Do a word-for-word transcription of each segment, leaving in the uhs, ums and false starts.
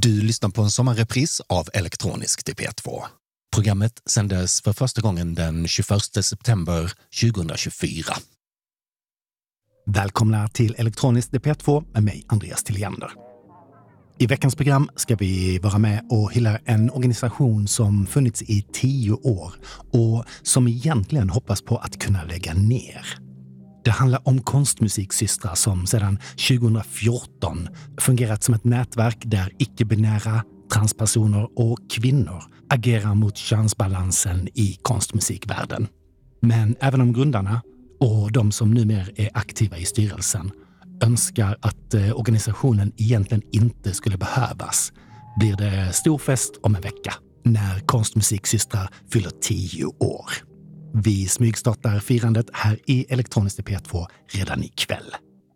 Du lyssnar på en sommarrepris av Elektronisk till P två. Programmet sändes för första gången den tjugoförsta september tjugohundratjugofyra. Välkomna till Elektronisk till P två med mig, Andreas Tilliander. I veckans program ska vi vara med och hylla en organisation som funnits i tio år och som egentligen hoppas på att kunna lägga ner. Det handlar om konstmusiksystrar som sedan tjugohundrafjorton fungerat som ett nätverk där icke-binära, transpersoner och kvinnor agerar mot könsbalansen i konstmusikvärlden. Men även om grundarna och de som numera är aktiva i styrelsen önskar att organisationen egentligen inte skulle behövas, blir det stor fest om en vecka när konstmusiksystrar fyller tio år. Vi smygstartar firandet här i Elektroniskt till P två redan ikväll.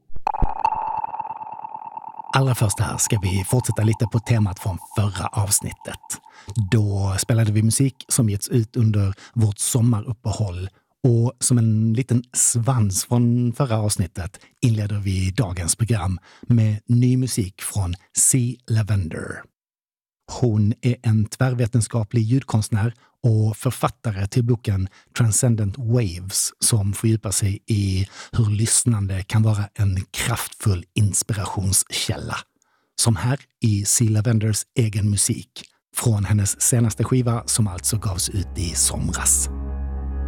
Allra först här ska vi fortsätta lite på temat från förra avsnittet. Då spelade vi musik som getts ut under vårt sommaruppehåll, och som en liten svans från förra avsnittet inleder vi dagens program med ny musik från C. Lavender. Hon är en tvärvetenskaplig ljudkonstnär och författare till boken Transcendent Waves som fördjupar sig i hur lyssnande kan vara en kraftfull inspirationskälla. Som här i C. Lavenders egen musik från hennes senaste skiva som alltså gavs ut i somras.